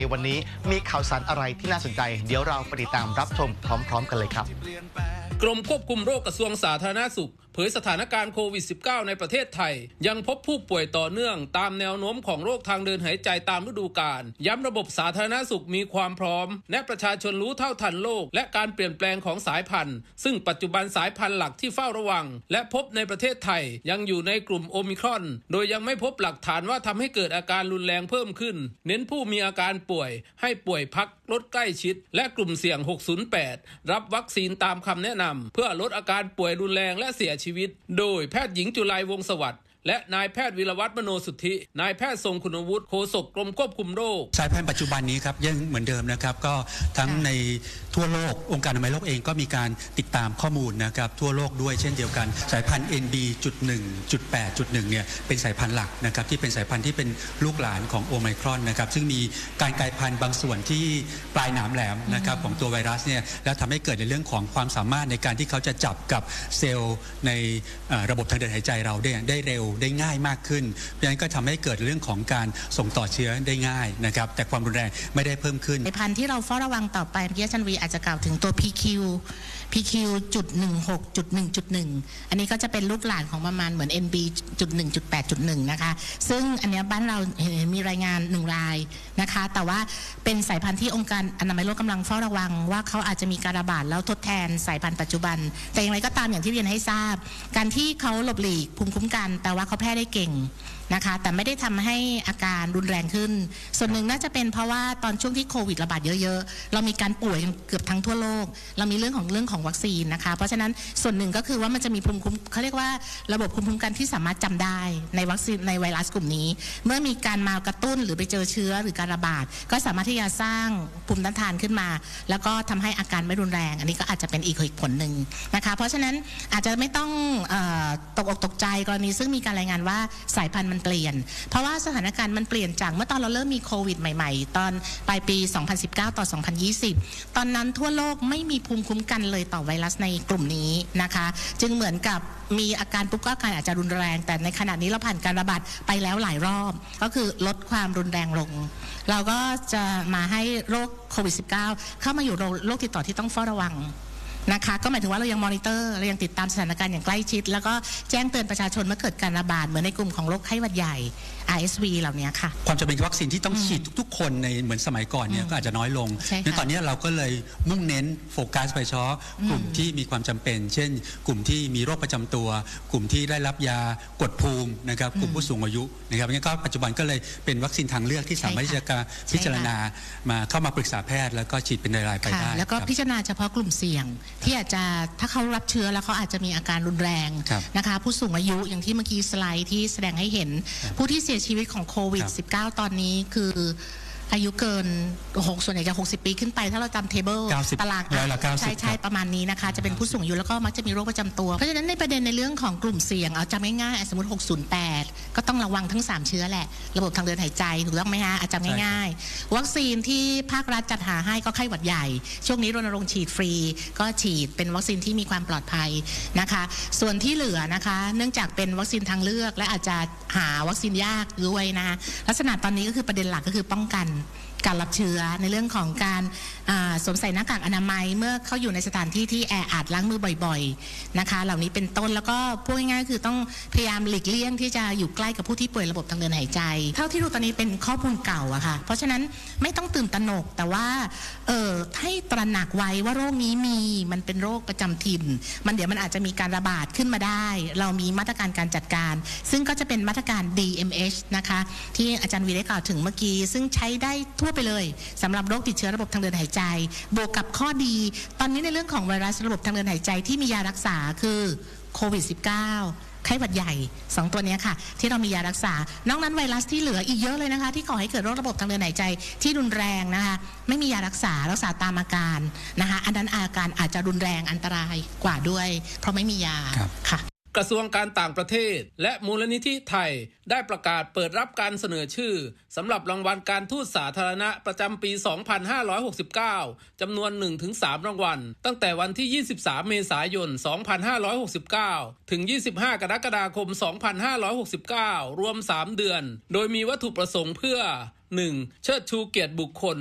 วันนี้มีข่าวสารอะไรที่น่าสนใจเดี๋ยวเราไปติดตามรับชมพร้อมๆกันเลยครับกรมควบคุมโรคกระทรวงสาธารณสุขเผยสถานการณ์โควิด -19 ในประเทศไทยยังพบผู้ป่วยต่อเนื่องตามแนวโน้มของโรคทางเดินหายใจตามฤดูกาลย้ำระบบสาธารณสุขมีความพร้อมและประชาชนรู้เท่าทันโรคและการเปลี่ยนแปลงของสายพันธุ์ซึ่งปัจจุบันสายพันธุ์หลักที่เฝ้าระวังและพบในประเทศไทยยังอยู่ในกลุ่มโอมิครอนโดยยังไม่พบหลักฐานว่าทำให้เกิดอาการรุนแรงเพิ่มขึ้นเน้นผู้มีอาการป่วยให้ป่วยพักลดใกล้ชิดและกลุ่มเสี่ยง608รับวัคซีนตามคำแนะนำเพื่อลดอาการป่วยรุนแรงและเสียชีวิตโดยแพทย์หญิงจุไลวงศ์สวัสดิ์และนายแพทย์วิรวัฒน์มโนสุทธินายแพทย์ทรงคุณวุฒิโฆษกกรมควบคุมโรคสายพันธุ์ปัจจุบันนี้ครับยังเหมือนเดิมนะครับก็ทั้งในทั่วโลกองค์การอนามัยโลกเองก็มีการติดตามข้อมูลนะครับทั่วโลกด้วยเช่นเดียวกันสายพันธุ์ NB.1.8.1 เนี่ยเป็นสายพันธุ์หลักนะครับที่เป็นสายพันธุ์ที่เป็นลูกหลานของโอไมครอนนะครับซึ่งมีการกลายพันธุ์บางส่วนที่ปลายหนามแหลมนะครับของตัวไวรัสเนี่ยแล้วทำให้เกิดในเรื่องของความสามารถในการที่เขาจะจับกับเซลล์ในระบบทางเดินหายใจเราได้เร็วได้ง่ายมากขึ้นเพราะฉะนั้นก็ทำให้เกิดเรื่องของการส่งต่อเชื้อได้ง่ายนะครับแต่ความรุนแรงไม่ได้เพิ่มขึ้นสายพันธุ์ที่เราเฝ้าระวังต่อไปเมื่อกี้อาจารย์วีอาจจะกล่าวถึงตัว PQ.16.1.1 อันนี้ก็จะเป็นลูกหลานของประมาณเหมือน NB.1.8.1 นะคะซึ่งอันนี้บ้านเรามีรายงาน1รายนะคะแต่ว่าเป็นสายพันธุ์ที่องค์การอนามัยโลกกำลังเฝ้าระวังว่าเขาอาจจะมีการระบาดแล้วทดแทนสายพันธุ์ปัจจุบันแต่อย่างไรก็ตามอย่างที่เรียนให้ทราบการที่เขาหลบหลีกภูมิคุ้มกันแปลว่าเขาแพร่ได้เก่งนะคะแต่ไม่ได้ทำให้อาการรุนแรงขึ้นส่วนหนึ่งน่าจะเป็นเพราะว่าตอนช่วงที่โควิดระบาดเยอะๆเรามีการป่วยเกือบทั้งทั่วโลกเรามีเรื่องของวัคซีนนะคะเพราะฉะนั้นส่วนหนึ่งก็คือว่ามันจะมีภูมิคุ้มเขาเรียกว่าระบบภูมิคุ้มกันที่สามารถจำได้ในวัคซีนในไวรัสกลุ่มนี้เมื่อมีการมากระตุ้นหรือไปเจอเชื้อหรือการระบาดก็สามารถที่จะสร้างภูมิต้านทานขึ้นมาแล้วก็ทำให้อาการไม่รุนแรงอันนี้ก็อาจจะเป็นอีกผลหนึ่งนะคะเพราะฉะนั้นอาจจะไม่ต้องตกอกตกใจกรณีซึ่งมีการรายงานว่าสายพันธุ์มันเปลี่ยนเพราะว่าสถานการณ์มันเปลี่ยนจากเมื่อตอนเราเริ่มมีโควิดใหม่ๆตอนปลายปี2019ต่อ2020ตอนนั้นทั่วโลกไม่มีภูมิคุ้มกันเลยต่อไวรัสในกลุ่มนี้นะคะจึงเหมือนกับมีอาการปุ๊บก็อาการอาจจะรุนแรงแต่ในขณะนี้เราผ่านการระบาดไปแล้วหลายรอบก็คือลดความรุนแรงลงเราก็จะมาให้โรคโควิด -19 เข้ามาอยู่โรคติดต่อที่ต้องเฝ้าระวังนะคะก็หมายถึงว่าเรายังมอนิเตอร์เรายังติดตามสถานการณ์อย่างใกล้ชิดแล้วก็แจ้งเตือนประชาชนเมื่อเกิดการระบาดเหมือนในกลุ่มของโรคไข้หวัดใหญ่ RSV เหล่านี้ค่ะความจำเป็นวัคซีนที่ต้องฉีดทุกๆคนในเหมือนสมัยก่อนเนี่ยก็อาจจะน้อยลงในตอนนี้เราก็เลยมุ่งเน้นโฟกัสไปเฉพาะกลุ่มที่มีความจำเป็นเช่นกลุ่มที่มีโรคประจำตัวกลุ่มที่ได้รับยากดภูมินะครับกลุ่มผู้สูงอายุนะครับงั้นก็ปัจจุบันก็เลยเป็นวัคซีนทางเลือกที่สามารถที่จะพิจารณามาเข้ามาปรึกษาแพทย์แล้วก็ฉีดเป็นรายๆไปได้แล้วก็พิจารณาเฉพาะกลุ่มเสี่ยงที่อาจจะถ้าเขารับเชื้อแล้วเขาอาจจะมีอาการรุนแรงนะคะผู้สูงอายุอย่างที่เมื่อกี้สไลด์ที่แสดงให้เห็นผู้ที่เสียชีวิตของโควิด -19 ตอนนี้คืออายุเกินส่วนใหญ่จะ60ปีขึ้นไปถ้าเราจำเทเบิลตารางใช่ประมาณนี้นะคะจะเป็นผู้สูงอายุแล้วก็มักจะมีโรคประจำตัวเพราะฉะนั้นในประเด็นในเรื่องของกลุ่มเสี่ยงเอาจำง่ายๆสมมติ608ก็ต้องระวังทั้ง3เชื้อแหละระบบทางเดินหายใจถูกต้องไหมฮะอาจจะง่ายๆวัคซีนที่ภาครัฐจัดหาให้ก็ไข้หวัดใหญ่ช่วงนี้รณรงค์ฉีดฟรีก็ฉีดเป็นวัคซีนที่มีความปลอดภัยนะคะส่วนที่เหลือนะคะเนื่องจากเป็นวัคซีนทางเลือกและอาจจะหาวัคซีนยากด้วยนะลักษณะตอนนี้ก็คือประเด็นหลักก็คือป้องกันการรับเชื้อในเรื่องของการสวมใส่หน้ากากอนามัยเมื่อเขาอยู่ในสถานที่ที่แออัดล้างมือบ่อยๆนะคะเหล่านี้เป็นต้นแล้วก็พูดง่ายๆคือต้องพยายามหลีกเลี่ยงที่จะอยู่ใกล้กับผู้ที่ป่วยระบบทางเดินหายใจเท่าที่ดูตอนนี้เป็นข้อมูลเก่าอะค่ะเพราะฉะนั้นไม่ต้องตื่นตระหนกแต่ว่าให้ตระหนักไว้ว่าโรคนี้มันเป็นโรคประจำถิ่นมันเดี๋ยวมันอาจจะมีการระบาดขึ้นมาได้เรามีมาตรการการจัดการซึ่งก็จะเป็นมาตรการ DMH นะคะที่อาจารย์วีได้กล่าวถึงเมื่อกี้ซึ่งใช้ได้ทั่วไปเลยสำหรับโรคติดเชื้อระบบทางเดินหายใจบวกกับข้อดีตอนนี้ในเรื่องของไวรัสระบบทางเดินหายใจที่มียารักษาคือโควิด -19 ไข้หวัดใหญ่2ตัวนี้ค่ะที่เรามียารักษานอกนั้นไวรัสที่เหลืออีกเยอะเลยนะคะที่ก่อให้เกิดโรคระบบทางเดินหายใจที่รุนแรงนะคะไม่มียารักษาตามอาการนะคะอันนั้นอาการอาจจะรุนแรงอันตรายกว่าด้วยเพราะไม่มียาค่ะกระทรวงการต่างประเทศและมูลนิธิไทยได้ประกาศเปิดรับการเสนอชื่อสำหรับรางวัลการทูตสาธารณะประจำปี 2569 จำนวน 1-3 รางวัลตั้งแต่วันที่ 23 เมษายน 2569 ถึง 25 กรกฎาคม 2569 รวม 3 เดือนโดยมีวัตถุประสงค์เพื่อ 1. เชิดชูเกียรติบุคคล